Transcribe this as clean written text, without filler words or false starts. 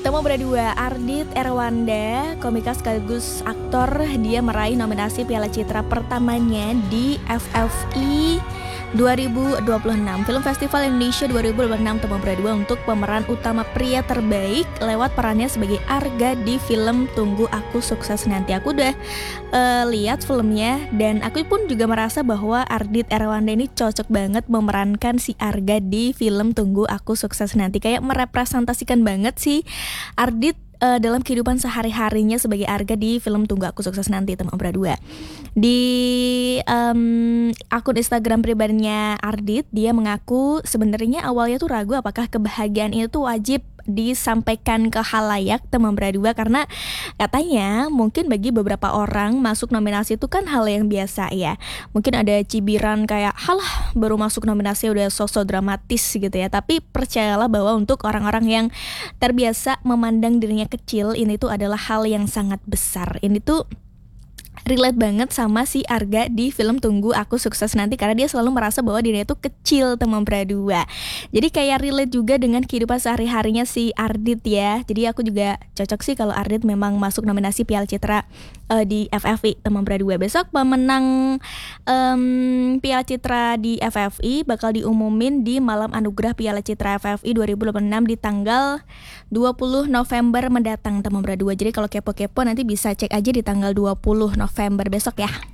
Temu berdua, Ardit Erwanda, komika sekaligus aktor, dia meraih nominasi Piala Citra pertamanya di FFI 2026, Film Festival Indonesia 2026 Temu Berdua untuk pemeran utama pria terbaik lewat perannya sebagai Arga di film Tunggu Aku Sukses Nanti. Aku udah lihat filmnya dan aku pun juga merasa bahwa Ardit Erwanda ini cocok banget memerankan si Arga di film Tunggu Aku Sukses Nanti. Kayak merepresentasikan banget sih Ardit dalam kehidupan sehari-harinya sebagai Arga di film Tunggu Aku Sukses Nanti Temu Berdua. Di akun Instagram pribadinya Ardit, dia mengaku sebenarnya awalnya tuh ragu apakah kebahagiaan itu tuh wajib disampaikan ke khalayak Temu Berdua, karena katanya mungkin bagi beberapa orang masuk nominasi itu kan hal yang biasa ya. Mungkin ada cibiran kayak halah baru masuk nominasi udah sosok dramatis gitu ya. Tapi percayalah bahwa untuk orang-orang yang terbiasa memandang dirinya kecil, ini tuh adalah hal yang sangat besar. Ini tuh relate banget sama si Arga di film Tunggu Aku Sukses Nanti, karena dia selalu merasa bahwa dirinya tuh kecil Temu Berdua. Jadi kayak relate juga dengan kehidupan sehari-harinya si Ardit ya. Jadi aku juga cocok sih kalau Ardit memang masuk nominasi Piala Citra di FFI Temu Berdua. Besok pemenang Piala Citra di FFI bakal diumumin di Malam Anugerah Piala Citra FFI 2026 di tanggal 20 November mendatang Temu Berdua. Jadi kalau kepo-kepo nanti bisa cek aja di tanggal 20 November besok ya.